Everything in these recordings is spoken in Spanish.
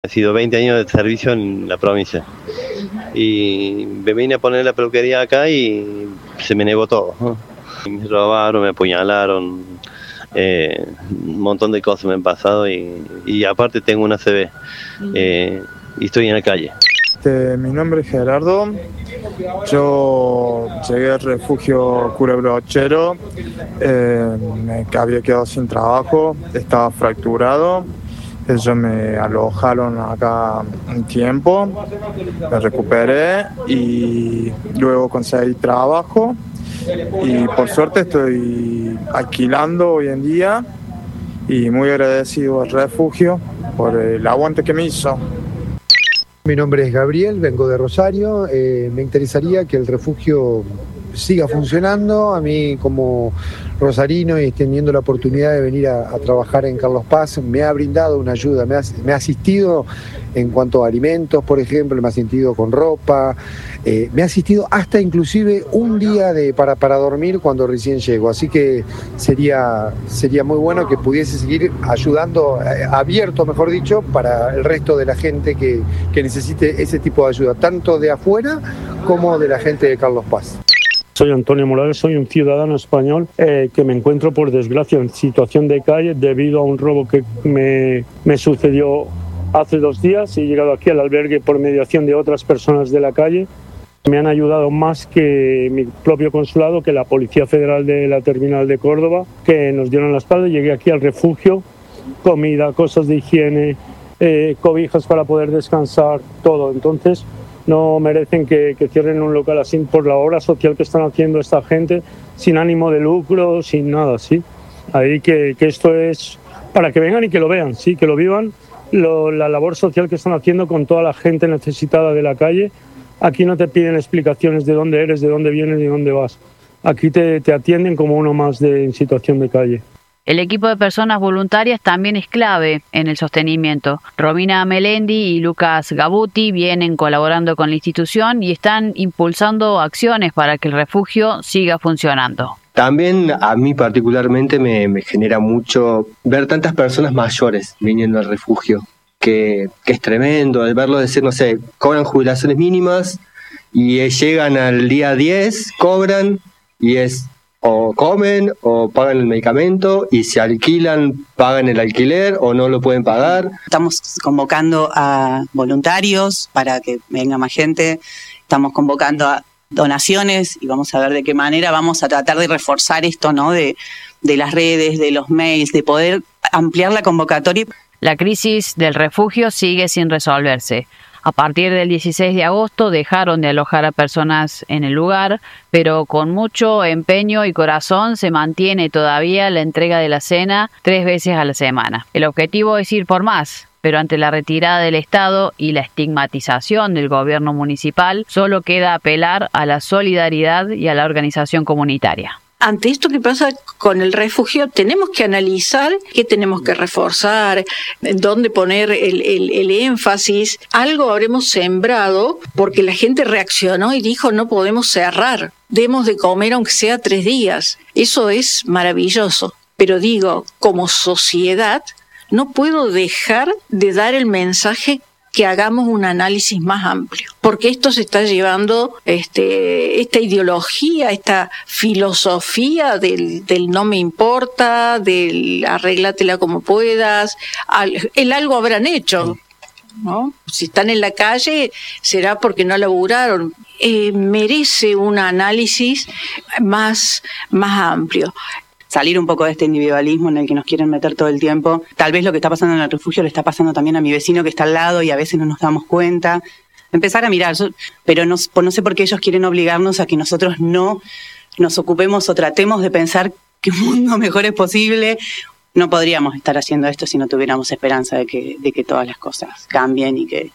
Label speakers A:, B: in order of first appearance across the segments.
A: He sido 20 años de servicio en la provincia. Y me vine a poner la peluquería acá y se me negó todo, ¿no? Me robaron, me apuñalaron, un montón de cosas me han pasado y aparte tengo una ACV y estoy en la calle.
B: Mi nombre es Gerardo, yo llegué al refugio Cura Brochero, me había quedado sin trabajo, estaba fracturado, ellos me alojaron acá un tiempo, me recuperé y luego conseguí trabajo y por suerte estoy alquilando hoy en día y muy agradecido al refugio por el aguante que me hizo.
C: Mi nombre es Gabriel, vengo de Rosario. Me interesaría que el refugio siga funcionando. A mí, como rosarino y teniendo la oportunidad de venir a trabajar en Carlos Paz, me ha brindado una ayuda, me ha asistido en cuanto a alimentos, por ejemplo, me ha asistido con ropa, me ha asistido hasta inclusive un día para dormir cuando recién llego. Así que sería muy bueno que pudiese seguir ayudando, abierto, mejor dicho, para el resto de la gente que necesite ese tipo de ayuda, tanto de afuera como de la gente de Carlos Paz.
D: Soy Antonio Morales, soy un ciudadano español que me encuentro, por desgracia, en situación de calle debido a un robo que me sucedió hace 2 días. He llegado aquí al albergue por mediación de otras personas de la calle. Me han ayudado más que mi propio consulado, que la Policía Federal de la Terminal de Córdoba, que nos dieron la espalda. Llegué aquí al refugio, comida, cosas de higiene, cobijas para poder descansar, todo. Entonces, no merecen que cierren un local así por la obra social que están haciendo esta gente, sin ánimo de lucro, sin nada, ¿sí? Ahí que esto es para que vengan y que lo vean, ¿sí? Que lo vivan, la labor social que están haciendo con toda la gente necesitada de la calle. Aquí no te piden explicaciones de dónde eres, de dónde vienes, de dónde vas. Aquí te atienden como uno más en situación de calle.
E: El equipo de personas voluntarias también es clave en el sostenimiento. Romina Melendi y Lucas Gabuti vienen colaborando con la institución y están impulsando acciones para que el refugio siga funcionando.
F: También a mí particularmente me genera mucho ver tantas personas mayores viniendo al refugio, que es tremendo, al verlo decir, no sé, cobran jubilaciones mínimas y llegan al día 10, cobran y es o comen o pagan el medicamento, y si alquilan, pagan el alquiler o no lo pueden pagar.
G: Estamos convocando a voluntarios para que venga más gente, estamos convocando a donaciones y vamos a ver de qué manera vamos a tratar de reforzar esto, ¿no? De las redes, de los mails, de poder ampliar la convocatoria.
E: La crisis del refugio sigue sin resolverse. A partir del 16 de agosto dejaron de alojar a personas en el lugar, pero con mucho empeño y corazón se mantiene todavía la entrega de la cena 3 veces a la semana. El objetivo es ir por más, pero ante la retirada del Estado y la estigmatización del gobierno municipal, solo queda apelar a la solidaridad y a la organización comunitaria.
H: Ante esto que pasa con el refugio, tenemos que analizar qué tenemos que reforzar, dónde poner el énfasis. Algo habremos sembrado porque la gente reaccionó y dijo no podemos cerrar, demos de comer aunque sea 3 días. Eso es maravilloso. Pero digo, como sociedad, no puedo dejar de dar el mensaje que hagamos un análisis más amplio, porque esto se está llevando esta ideología, esta filosofía del no me importa, del arréglatela como puedas, el algo habrán hecho, ¿no? Si están en la calle será porque no laburaron. Merece un análisis más amplio.
G: Salir un poco de este individualismo en el que nos quieren meter todo el tiempo. Tal vez lo que está pasando en el refugio le está pasando también a mi vecino que está al lado y a veces no nos damos cuenta. Empezar a mirar, pero no sé por qué ellos quieren obligarnos a que nosotros no nos ocupemos o tratemos de pensar que un mundo mejor es posible. No podríamos estar haciendo esto si no tuviéramos esperanza de que todas las cosas cambien y que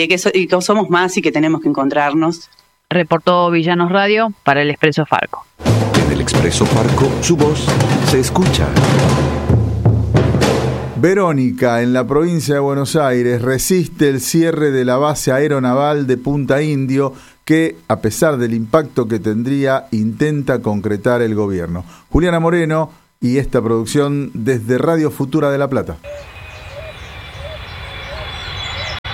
G: somos más y que tenemos que encontrarnos.
E: Reportó Villanos Radio para el Expreso Farco.
I: En el Expreso Farco, su voz se escucha.
J: Verónica, en la provincia de Buenos Aires, resiste el cierre de la base aeronaval de Punta Indio que, a pesar del impacto que tendría, intenta concretar el gobierno. Juliana Moreno y esta producción desde Radio Futura de La Plata.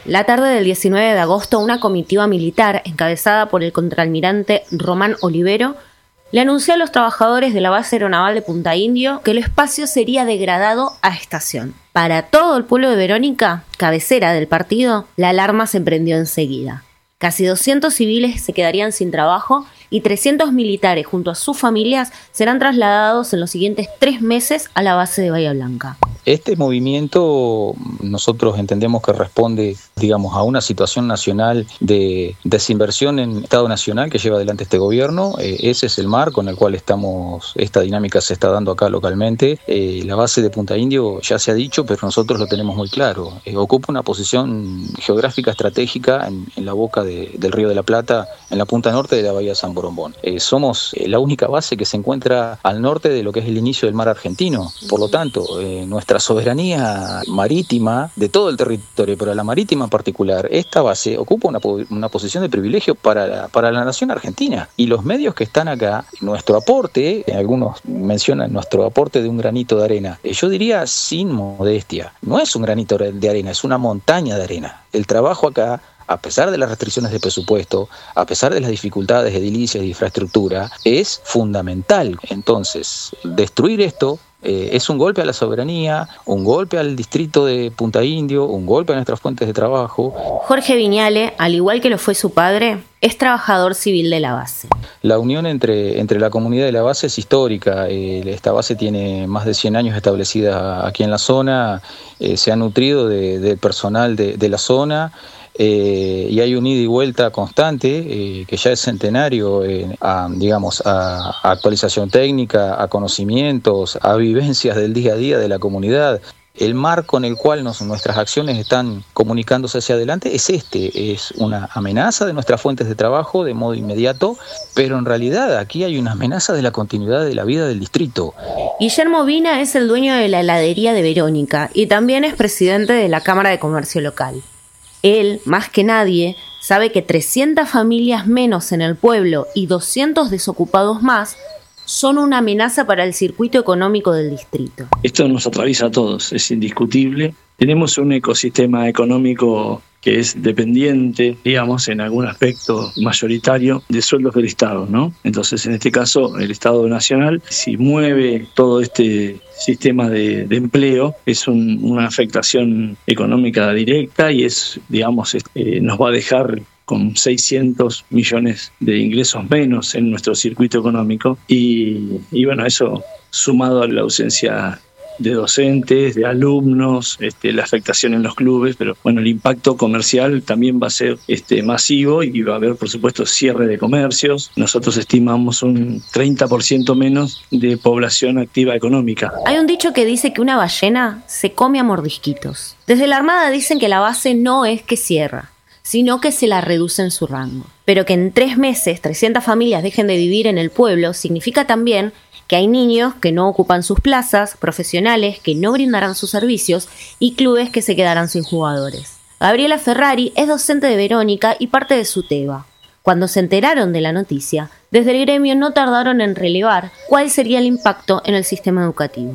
K: La tarde del 19 de agosto, una comitiva militar encabezada por el contraalmirante Román Olivero le anunció a los trabajadores de la base aeronaval de Punta Indio que el espacio sería degradado a estación. Para todo el pueblo de Verónica, cabecera del partido, la alarma se prendió enseguida. Casi 200 civiles se quedarían sin trabajo y 300 militares junto a sus familias serán trasladados en los siguientes 3 meses a la base de Bahía Blanca.
L: Este movimiento nosotros entendemos que responde, digamos, a una situación nacional de desinversión en Estado Nacional que lleva adelante este gobierno. Ese es el marco en el cual esta dinámica se está dando acá localmente. La base de Punta Indio ya se ha dicho, pero nosotros lo tenemos muy claro. Ocupa una posición geográfica estratégica en la boca del Río de la Plata, en la punta norte de la Bahía de San Borombón. Somos la única base que se encuentra al norte de lo que es el inicio del mar argentino. Por lo tanto, nuestra soberanía marítima de todo el territorio, pero la marítima en particular, esta base ocupa una posición de privilegio para la nación argentina. Y los medios que están acá, nuestro aporte, algunos mencionan nuestro aporte de un granito de arena, yo diría sin modestia, no es un granito de arena, es una montaña de arena. El trabajo acá, a pesar de las restricciones de presupuesto, a pesar de las dificultades edilicias de infraestructura, es fundamental. Entonces, destruir esto es un golpe a la soberanía, un golpe al distrito de Punta Indio, un golpe a nuestras fuentes de trabajo.
K: Jorge Viñale, al igual que lo fue su padre, es trabajador civil de la base.
L: La unión entre la comunidad y la base es histórica. Esta base tiene más de 100 años establecida aquí en la zona, se ha nutrido del personal de la zona. Y hay un ida y vuelta constante, que ya es centenario, a actualización técnica, a conocimientos, a vivencias del día a día de la comunidad. El marco en el cual nuestras acciones están comunicándose hacia adelante es una amenaza de nuestras fuentes de trabajo de modo inmediato, pero en realidad aquí hay una amenaza de la continuidad de la vida del distrito.
K: Guillermo Vina es el dueño de la heladería de Verónica y también es presidente de la Cámara de Comercio Local. Él, más que nadie, sabe que 300 familias menos en el pueblo y 200 desocupados más son una amenaza para el circuito económico del distrito.
M: Esto nos atraviesa a todos, es indiscutible. Tenemos un ecosistema económico que es dependiente, digamos, en algún aspecto mayoritario de sueldos del Estado, ¿no? Entonces, en este caso, el Estado Nacional, si mueve todo este sistema de empleo, es una afectación económica directa y nos va a dejar con 600 millones de ingresos menos en nuestro circuito económico y bueno, eso sumado a la ausencia de docentes, de alumnos, la afectación en los clubes, pero bueno, el impacto comercial también va a ser masivo y va a haber, por supuesto, cierre de comercios. Nosotros estimamos un 30% menos de población activa económica.
K: Hay un dicho que dice que una ballena se come a mordisquitos. Desde la Armada dicen que la base no es que cierra, sino que se la reduce en su rango. Pero que en 3 meses 300 familias dejen de vivir en el pueblo significa también que hay niños que no ocupan sus plazas, profesionales que no brindarán sus servicios y clubes que se quedarán sin jugadores. Gabriela Ferrari es docente de Verónica y parte de SUTEBA. Cuando se enteraron de la noticia, desde el gremio no tardaron en relevar cuál sería el impacto en el sistema educativo.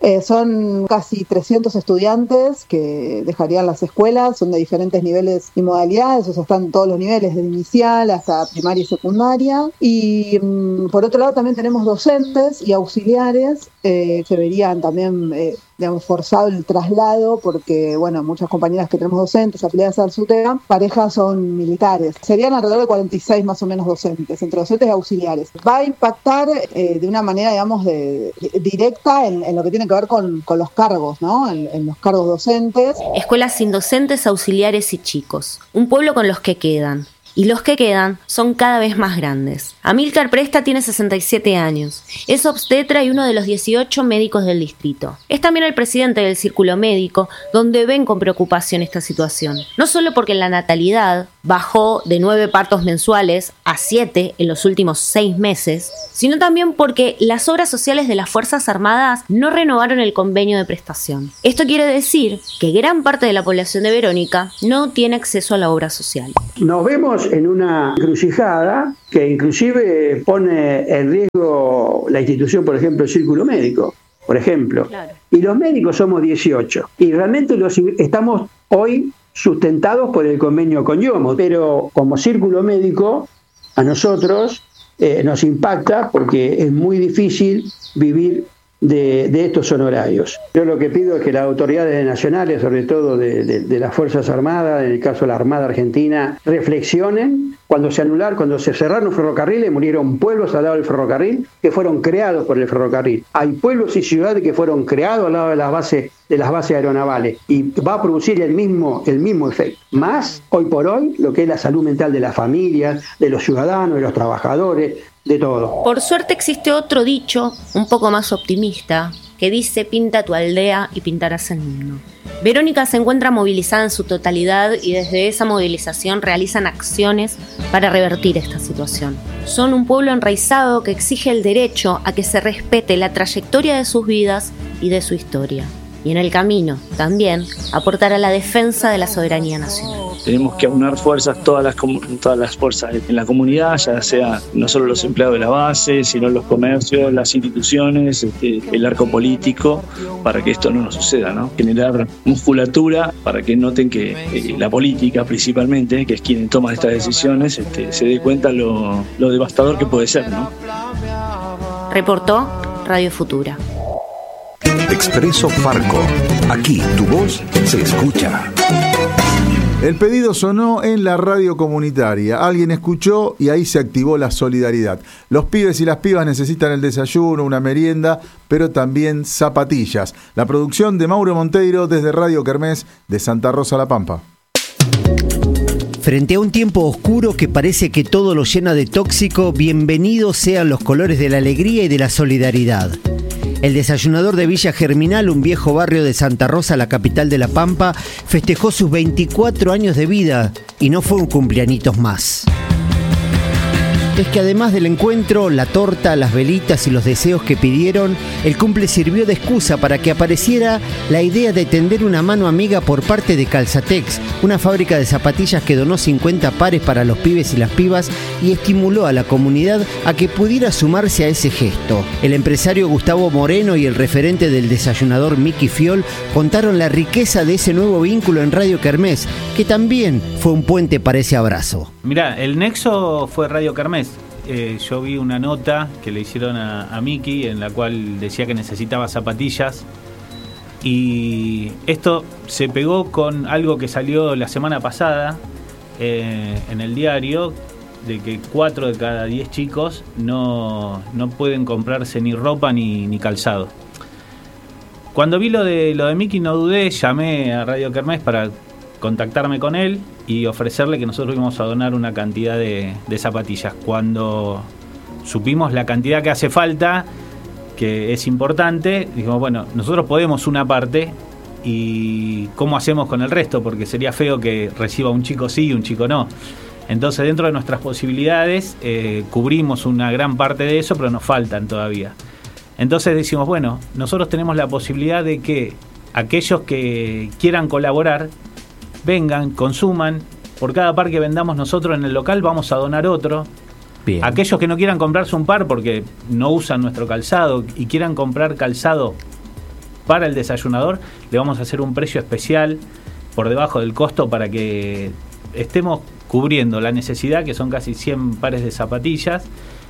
N: Son casi 300 estudiantes que dejarían las escuelas, son de diferentes niveles y modalidades, o sea, están todos los niveles, desde inicial hasta primaria y secundaria. Y por otro lado también tenemos docentes y auxiliares que verían también forzado el traslado, porque bueno, muchas compañeras que tenemos docentes afiliadas al SUTEBA, parejas son militares. Serían alrededor de 46 más o menos docentes, entre docentes y auxiliares. Va a impactar de una manera, directa en lo que tiene que ver con los cargos, ¿no? En los cargos docentes.
K: Escuelas sin docentes, auxiliares y chicos. Un pueblo con los que quedan. Y los que quedan son cada vez más grandes. Amílcar Presta tiene 67 años. Es obstetra y uno de los 18 médicos del distrito. Es también el presidente del Círculo Médico, donde ven con preocupación esta situación. No solo porque la natalidad bajó de 9 partos mensuales a 7 en los últimos 6 meses, sino también porque las obras sociales de las Fuerzas Armadas no renovaron el convenio de prestación. Esto quiere decir que gran parte de la población de Verónica no tiene acceso a la obra social.
O: Nos vemos en una encrucijada que inclusive pone en riesgo la institución, por ejemplo, el Círculo Médico, por ejemplo. Claro. Y los médicos somos 18. Y realmente estamos hoy sustentados por el convenio con IOMO. Pero como círculo médico, a nosotros nos impacta porque es muy difícil vivir de estos honorarios. Yo lo que pido es que las autoridades nacionales, sobre todo de las Fuerzas Armadas, en el caso de la Armada Argentina, reflexionen. Cuando se cerraron ferrocarriles, murieron pueblos al lado del ferrocarril que fueron creados por el ferrocarril. Hay pueblos y ciudades que fueron creados al lado de las bases aeronavales y va a producir el mismo efecto. Más, hoy por hoy, lo que es la salud mental de las familias, de los ciudadanos, de los trabajadores, de todo.
K: Por suerte existe otro dicho, un poco más optimista, que dice: pinta tu aldea y pintarás el mundo. Verónica se encuentra movilizada en su totalidad y desde esa movilización realizan acciones para revertir esta situación. Son un pueblo enraizado que exige el derecho a que se respete la trayectoria de sus vidas y de su historia. Y en el camino, también, aportar a la defensa de la soberanía nacional.
M: Tenemos que aunar fuerzas, todas las fuerzas en la comunidad, ya sea no solo los empleados de la base, sino los comercios, las instituciones, el arco político, para que esto no nos suceda, ¿no? Generar musculatura para que noten que la política principalmente, que es quien toma estas decisiones, se dé cuenta lo devastador que puede ser, ¿no?
K: Reportó Radio Futura.
I: Expreso Farco. Aquí tu voz se escucha.
J: El pedido sonó en la radio comunitaria. Alguien escuchó y ahí se activó la solidaridad. Los pibes y las pibas necesitan el desayuno, una merienda, pero también zapatillas. La producción de Mauro Monteiro desde Radio Kermés de Santa Rosa La Pampa.
P: Frente a un tiempo oscuro que parece que todo lo llena de tóxico, bienvenidos sean los colores de la alegría y de la solidaridad. El desayunador de Villa Germinal, un viejo barrio de Santa Rosa, la capital de La Pampa, festejó sus 24 años de vida y no fue un cumpleañitos más. Es que además del encuentro, la torta, las velitas y los deseos que pidieron, el cumple sirvió de excusa para que apareciera la idea de tender una mano amiga por parte de Calzatex, una fábrica de zapatillas que donó 50 pares para los pibes y las pibas y estimuló a la comunidad a que pudiera sumarse a ese gesto. El empresario Gustavo Moreno y el referente del desayunador Miki Fiol contaron la riqueza de ese nuevo vínculo en Radio Kermés, que también fue un puente para ese abrazo.
Q: Mirá, el nexo fue Radio Kermés. Yo vi una nota que le hicieron a Miki en la cual decía que necesitaba zapatillas y esto se pegó con algo que salió la semana pasada en el diario, de que 4 de cada 10 chicos no pueden comprarse ni ropa ni calzado. Cuando vi lo de Miki no dudé, llamé a Radio Kermés para contactarme con él y ofrecerle que nosotros íbamos a donar una cantidad de zapatillas. Cuando supimos la cantidad que hace falta, que es importante, dijimos, bueno, nosotros podemos una parte y ¿cómo hacemos con el resto? Porque sería feo que reciba un chico sí y un chico no. Entonces, dentro de nuestras posibilidades, cubrimos una gran parte de eso, pero nos faltan todavía. Entonces decimos, bueno, nosotros tenemos la posibilidad de que aquellos que quieran colaborar vengan, consuman. Por cada par que vendamos nosotros en el local vamos a donar otro. Bien. Aquellos que no quieran comprarse un par porque no usan nuestro calzado y quieran comprar calzado para el desayunador, le vamos a hacer un precio especial por debajo del costo para que estemos cubriendo la necesidad, que son casi 100 pares de zapatillas,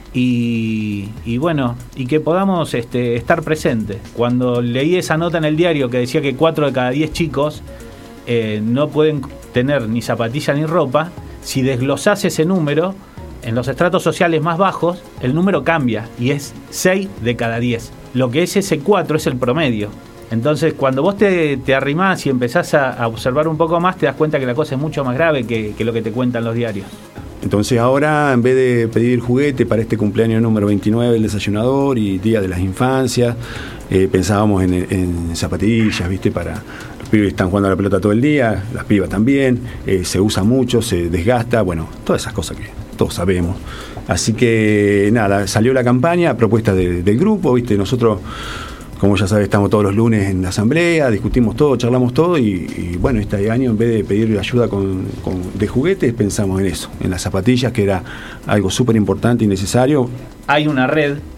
Q: y bueno, y que podamos estar presentes. Cuando leí esa nota en el diario que decía que 4 de cada 10 chicos no pueden tener ni zapatilla ni ropa, si desglosás ese número, en los estratos sociales más bajos, el número cambia y es 6 de cada 10. Lo que es ese 4 es el promedio. Entonces, cuando vos te arrimás y empezás a observar un poco más, te das cuenta que la cosa es mucho más grave que lo que te cuentan los diarios.
R: Entonces ahora, en vez de pedir juguete para este cumpleaños número 29 del desayunador y Día de las Infancias, pensábamos en zapatillas, ¿viste? Para los pibes están jugando a la pelota todo el día, las pibas también, se usa mucho, se desgasta, bueno, todas esas cosas que todos sabemos. Así que nada, salió la campaña a propuesta del grupo, ¿viste? Nosotros, como ya sabes, estamos todos los lunes en la asamblea, discutimos todo, charlamos todo y bueno, este año en vez de pedir ayuda de juguetes, pensamos en eso, en las zapatillas, que era algo súper importante y necesario.
Q: Hay una red